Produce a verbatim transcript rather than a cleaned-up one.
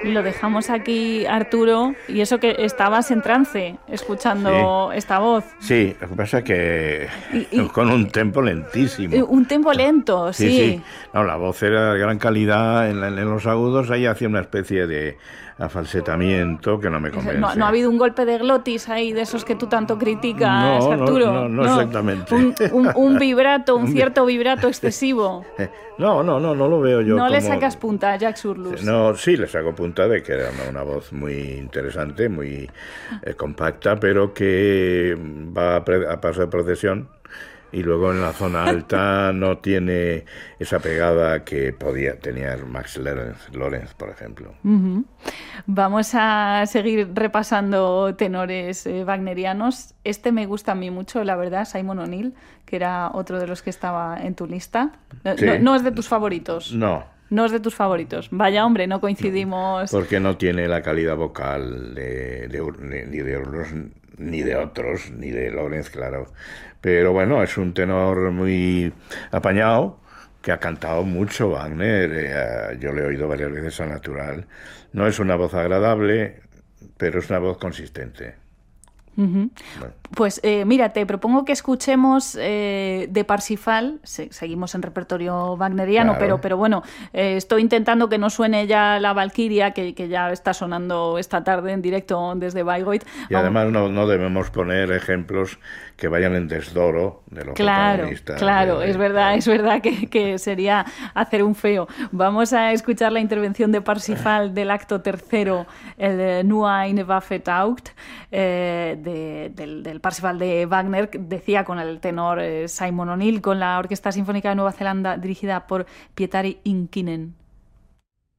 lo dejamos aquí, Arturo, y eso que estabas en trance escuchando sí. esta voz. Sí, lo que pasa es que y, y, con un tempo lentísimo. Un tempo lento, sí. Sí, sí. No, la voz era de gran calidad, en, en los agudos ahí hacía una especie de afalsetamiento que no me convence. No, no ha habido un golpe de glotis ahí de esos que tú tanto criticas, no, Arturo. No, no, no, no exactamente. Un, un, un vibrato, un cierto vibrato excesivo. No, no, no, no lo veo yo. No como... le sacas punta a Jack Surlus. No, sí, le saco punta de que era una, una voz muy interesante, muy eh, compacta, pero que va a, pre- a paso de procesión. Y luego en la zona alta no tiene esa pegada que podía tener Max Lorenz, Lorenz por ejemplo. Uh-huh. Vamos a seguir repasando tenores eh, wagnerianos. Este me gusta a mí mucho, la verdad, Simon O'Neill, que era otro de los que estaba en tu lista. No, sí. no, no es de tus favoritos. No. No es de tus favoritos. Vaya, hombre, no coincidimos. Porque no tiene la calidad vocal de, de, ni de unos ni de otros, ni de Lorenz, claro. Pero bueno, es un tenor muy apañado, que ha cantado mucho Wagner. Eh, yo le he oído varias veces a Natural. No es una voz agradable, pero es una voz consistente. Uh-huh. Bueno. Pues eh, mira, te propongo que escuchemos eh, de Parsifal. Se, seguimos en repertorio wagneriano, claro. pero, pero bueno, eh, estoy intentando que no suene ya la Valquiria, que, que ya está sonando esta tarde en directo desde Bayreuth. Y además no, no debemos poner ejemplos que vayan en desdoro de los claro, protagonistas. Claro, de, es verdad, claro. es verdad que, que sería hacer un feo. Vamos a escuchar la intervención de Parsifal del acto tercero, el Nur eine Waffe taugt, eh, de, del, del Parsifal de Wagner, decía con el tenor eh, Simon O'Neill, con la Orquesta Sinfónica de Nueva Zelanda dirigida por Pietari Inkinen.